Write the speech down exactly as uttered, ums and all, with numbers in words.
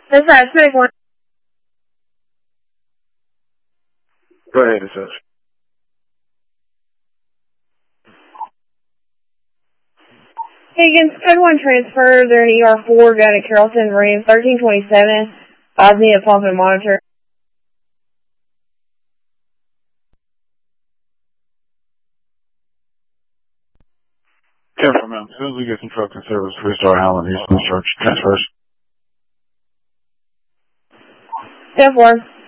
Dispatch, Medic one. Go ahead, Dispatch. Higgins, code one transfer, they're in E R four, down at Carrollton, room thirteen twenty-seven. I need a pump and monitor. ten four, ma'am. As soon as we get some truck and service, Freestar Allen, Houston, search transfers. ten four.